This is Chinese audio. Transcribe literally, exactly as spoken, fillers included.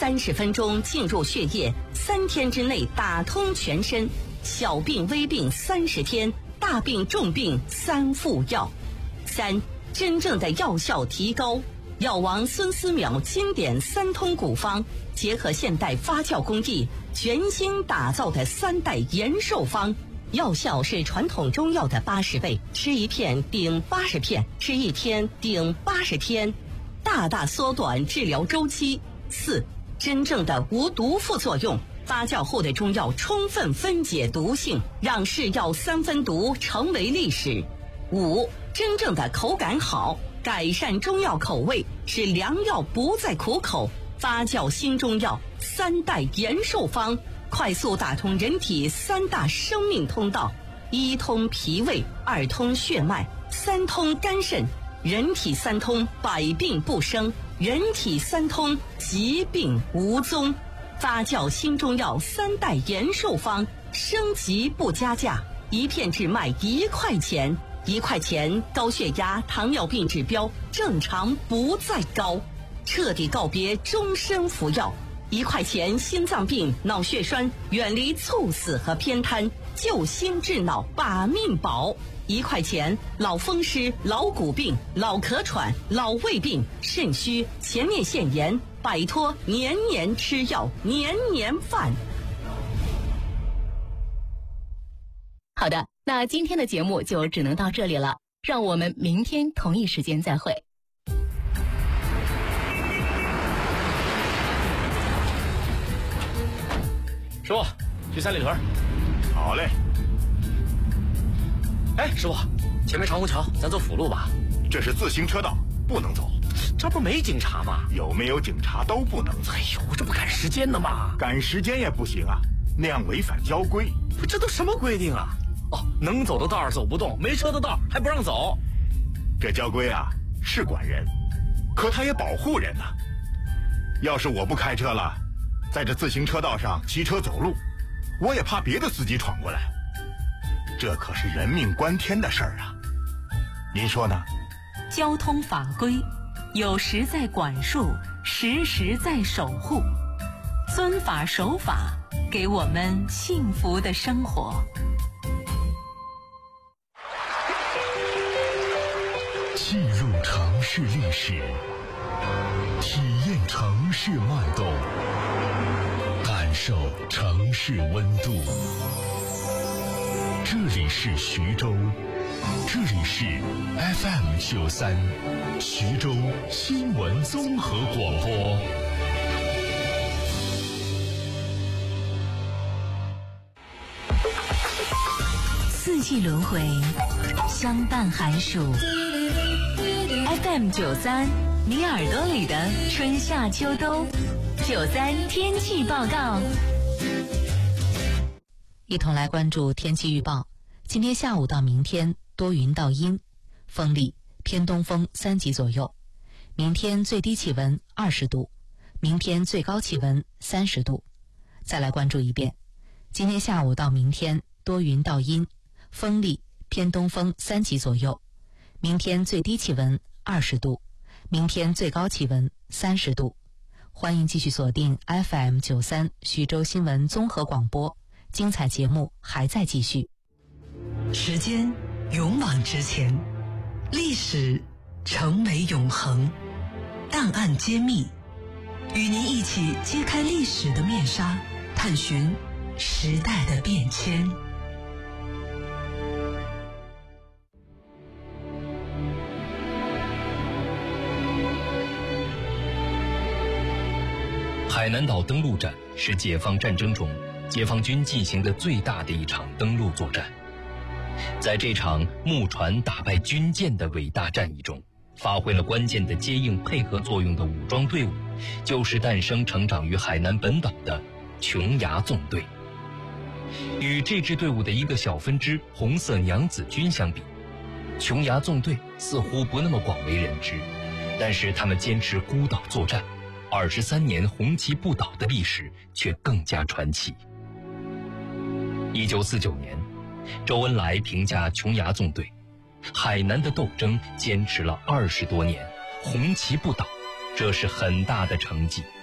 三十分钟进入血液，三天之内打通全身。小病微病三十天，大病重病三副药。三，真正的药效提高。药王孙思邈经典三通古方，结合现代发酵工艺，全新打造的三代延寿方。药效是传统中药的八十倍，吃一片顶八十片，吃一天顶八十天，大大缩短治疗周期。四，真正的无毒副作用。发酵后的中药充分分解毒性，让是药三分毒成为历史。五，真正的口感好，改善中药口味，使良药不再苦口。发酵新中药三代延寿方，快速打通人体三大生命通道：一通脾胃，二通血脉，三通肝肾。人体三通，百病不生；人体三通，疾病无踪。发酵新中药三代延寿方，升级不加价，一片只卖一块钱，一块钱高血压、糖尿病指标正常不再高，彻底告别终身服药。一块钱心脏病、脑血栓远离猝死和偏瘫，救心治脑把命保。一块钱老风湿、老骨病、老咳喘、老胃病、肾虚、前列腺炎，摆脱年年吃药年年饭。 好的，那今天的节目就只能到这里了，让我们明天同一时间再会。 师傅，去三里屯。 好嘞。 哎，师傅，前面长虹桥，咱走辅路吧。 这是自行车道，不能走。 这不没警察吗？ 有没有警察都不能走。 哎呦，这不赶时间的吗？ 赶时间也不行啊，那样违反交规。 这都什么规定啊？哦，能走的道走不动，没车的道还不让走。 这交规啊是管人，可它也保护人呐、啊。要是我不开车了，在这自行车道上骑车走路，我也怕别的司机闯过来。这可是人命关天的事儿啊，您说呢？ 交通法规有时在管束，时时在守护，遵法守法，给我们幸福的生活。 进入城市历史，体验城市脉动，感受城市温度。这里是徐州，这里是 F M 九三，徐州新闻综合广播。 四季轮回，相伴寒暑。F M 九三，你耳朵里的春夏秋冬。九三天气报告。 一同来关注天气预报。今天下午到明天多云到阴，风力偏东风三级左右。明天最低气温二十度，明天最高气温三十度。再来关注一遍，今天下午到明天多云到阴，风力偏东风三级左右。明天最低气温二十度，明天最高气温三十度。欢迎继续锁定 F M 九三徐州新闻综合广播。精彩节目还在继续。 时间勇往直前，历史成为永恒，档案揭秘，与您一起揭开历史的面纱，探寻时代的变迁。 海南岛登陆战是解放战争中解放军进行的最大的一场登陆作战。在这场木船打败军舰的伟大战役中，发挥了关键的接应配合作用的武装队伍，就是诞生成长于海南本岛的琼崖纵队。与这支队伍的一个小分支红色娘子军相比，琼崖纵队似乎不那么广为人知，但是他们坚持孤岛作战，二十三年红旗不倒的历史却更加传奇。一九四九年，周恩来评价琼崖纵队，海南的斗争坚持了二十多年，红旗不倒，这是很大的成绩。